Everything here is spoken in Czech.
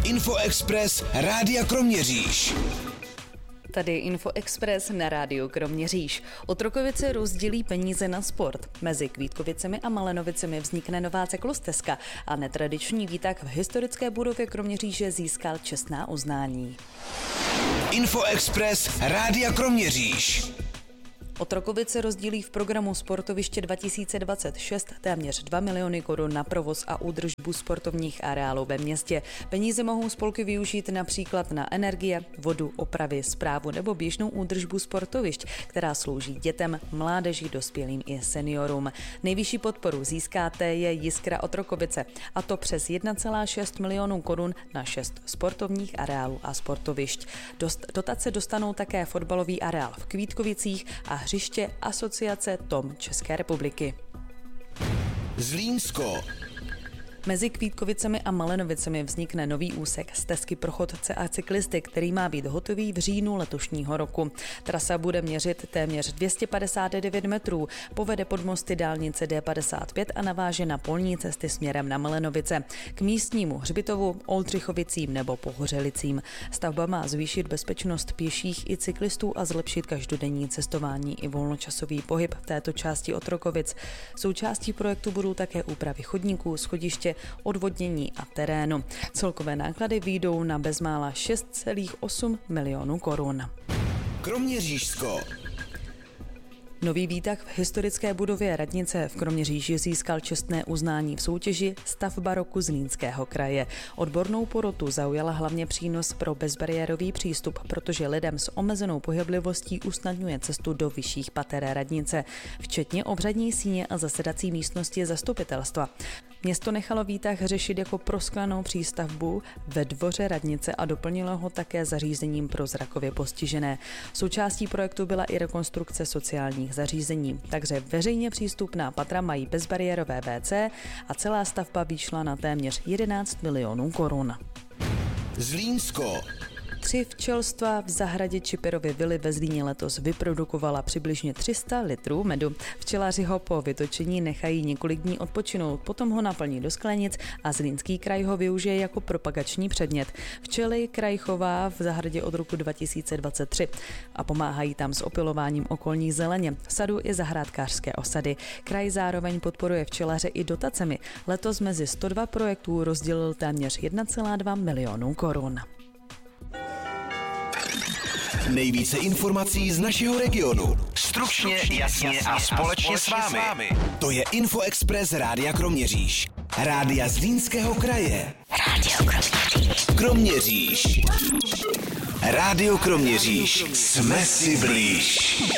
Infoexpress Rádia Kroměříž. Tady Infoexpress na rádiu Kroměříž. Otrokovice rozdělí peníze na sport. Mezi Kvítkovicemi a Malenovicemi vznikne nová cyklostezka a netradiční výtah v historické budově Kroměříže získal čestná uznání. Infoexpress Rádia Kroměříž. Otrokovice rozdělí v programu Sportoviště 2026 téměř 2 miliony korun na provoz a údržbu sportovních areálů ve městě. Peníze mohou spolky využít například na energie, vodu, opravy, správu nebo běžnou údržbu sportovišť, která slouží dětem, mládeži, dospělým i seniorům. Nejvyšší podporu získá TJ Jiskra Otrokovice, a to přes 1,6 milionů korun na 6 sportovních areálů a sportovišť. Dotace dostanou také fotbalový areál v Kvítkovicích a hřiště Asociace Tom České republiky. Zlínsko. Mezi Kvítkovicemi a Malenovicemi vznikne nový úsek stezky pro chodce a cyklisty, který má být hotový v říjnu letošního roku. Trasa bude měřit téměř 259 metrů, povede pod mosty dálnice D55 a naváže na polní cesty směrem na Malenovice, k místnímu hřbitovu, Oldřichovicím nebo Pohořelicím. Stavba má zvýšit bezpečnost pěších i cyklistů a zlepšit každodenní cestování i volnočasový pohyb v této části Otrokovic. Součástí projektu budou také úpravy chodníků, schodiště, odvodnění a terénu. Celkové náklady vyjdou na bezmála 6,8 milionů korun. Kroměřížsko. Nový výtah v historické budově radnice v Kroměříži získal čestné uznání v soutěži Stavba roku Zlínského kraje. Odbornou porotu zaujala hlavně přínos pro bezbariérový přístup, protože lidem s omezenou pohyblivostí usnadňuje cestu do vyšších pater radnice, včetně obřadní síně a zasedací místnosti zastupitelstva. Město nechalo výtah řešit jako prosklenou přístavbu ve dvoře radnice a doplnilo ho také zařízením pro zrakově postižené. Součástí projektu byla i rekonstrukce sociálních zařízení, takže veřejně přístupná patra mají bezbariérové WC a celá stavba vyšla na téměř 11 milionů korun. Zlínsko. 3 včelstva v zahradě Čiperovy vily ve Zlíně letos vyprodukovala přibližně 300 litrů medu. Včelaři ho po vytočení nechají několik dní odpočinout, potom ho naplní do sklenic a Zlínský kraj ho využije jako propagační předmět. Včely kraj chová v zahradě od roku 2023 a pomáhají tam s opylováním okolní zeleně, sadu i zahrádkářské osady. Kraj zároveň podporuje včelaře i dotacemi. Letos mezi 102 projektů rozdělil téměř 1,2 milionů korun. Nejvíce informací z našeho regionu. Stručně, jasně a společně s vámi. To je Infoexpress Rádia Kroměříž. Rádia Zlínského kraje. Rádio Kroměříž. Kroměříž. Rádio Kroměříž. Jsme si blíž.